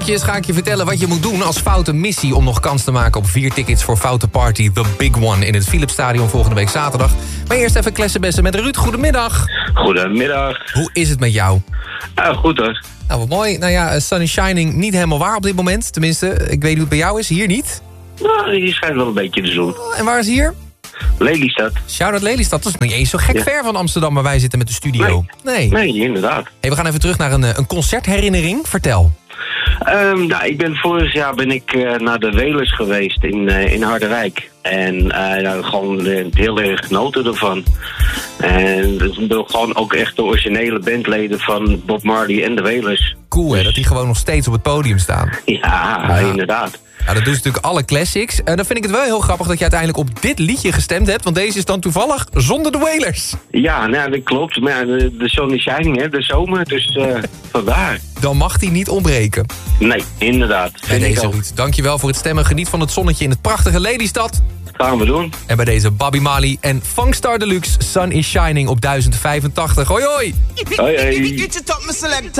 Strakjes ga ik je vertellen wat je moet doen als foute missie... om nog kans te maken op 4 tickets voor Foute Party The Big One... in het Philipsstadion volgende week zaterdag. Maar eerst even klessenbessen met Ruud. Goedemiddag. Goedemiddag. Hoe is het met jou? Goed hoor. Nou, wat mooi. Nou ja, sun is shining niet helemaal waar op dit moment. Tenminste, ik weet niet hoe het bij jou is. Hier niet. Nou, hier schijnt wel een beetje de zon. En waar is hier? Lelystad. Shout-out Lelystad. Dat is niet eens zo gek ver van Amsterdam waar wij zitten met de studio. Nee, inderdaad. Hey, we gaan even terug naar een concertherinnering. Vertel. Vorig jaar ben ik naar de Welers geweest in Harderwijk. En gewoon heel erg genoten ervan. En dat zijn gewoon ook echt de originele bandleden van Bob Marley en de Welers. Cool hè, dat die gewoon nog steeds op het podium staan. Ja, inderdaad. Ja, dat doen ze natuurlijk alle classics. Dan vind ik het wel heel grappig dat je uiteindelijk op dit liedje gestemd hebt. Want deze is dan toevallig zonder de Wailers. Ja, nou, dat klopt. Maar de sun is shining, hè, de zomer. Dus vandaar. Dan mag die niet ontbreken. Nee, inderdaad. Bij deze Ruud, dankjewel voor het stemmen. Geniet van het zonnetje in het prachtige Lelystad. Dat gaan we doen. En bij deze Bobby Marley en Funkstar Deluxe, Sun is Shining op 1085. Hoi hoi! Hoi hoi!